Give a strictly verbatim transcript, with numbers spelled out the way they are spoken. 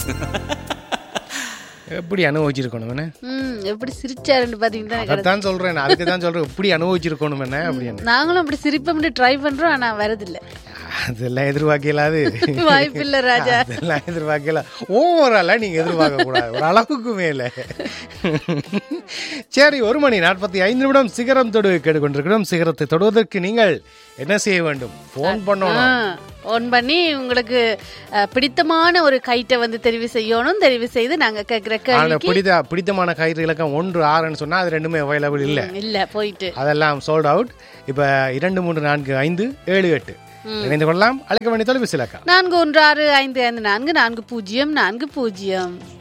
எப்படி அனுபவிச்சிருக்கணும் என்ன? ம் எப்படி சிரிச்சாருன்னு பாத்தீங்கன்னா அதான் சொல்றேன், அதுக்கு தான் சொல்றேன் எப்படி அனுபவிச்சிருக்கணும் என்ன அப்படின்னு. நாங்களும் அப்படி சிரிப்போம்னு ட்ரை பண்றோம், ஆனா வரதில்லை. அதெல்லாம் எதிர்பார்க்கலாது, வாய்ப்பு இல்ல ராஜா. அதெல்லாம் எதிர்பார்க்கல. ஓவராலா நீங்க எதிர்பார்க்க கூடாது, ஒரு அளவுக்கு மேல. சரி, ஒரு மணி நாற்பத்தி ஐந்து நிமிடம் சிகரம் தொடு கேட்டுக்கொண்டிருக்கிறோம். சிகரத்தை தொடுவதற்கு நீங்கள் என்ன செய்ய வேண்டும்? போன் பண்ணணும். போன் பண்ணி உங்களுக்கு பிடித்தமான ஒரு கைட்டை வந்து தெரிவு செய்யணும். தெரிவு செய்து நாங்க கேட்கிற பிடித்த பிடித்தமான கயிறு இலக்கம் ஒன்று ஆறுன்னு சொன்னா அது ரெண்டுமே அவைலபிள் இல்ல இல்ல போயிட்டு அதெல்லாம் சோல்ட் அவுட். இப்ப இரண்டு மூன்று நான்கு ஐந்து ஏழு எட்டு இணைந்து கொள்ளலாம். அழைக்க வேண்டிய தொலைபேசி இலக்கம் நான்கு ஒன்று ஆறு ஐந்து ஐந்து நான்கு நான்கு பூஜ்ஜியம் நான்கு பூஜ்ஜியம்.